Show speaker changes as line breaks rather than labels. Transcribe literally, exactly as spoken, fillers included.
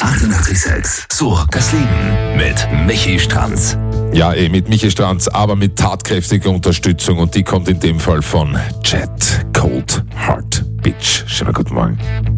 achtundachtzig Komma sechs. So, das Leben mit Michi Stranz.
Ja, eh, mit Michi Stranz, aber mit tatkräftiger Unterstützung und die kommt in dem Fall von Jet Cold Heart Bitch. Schönen guten Morgen.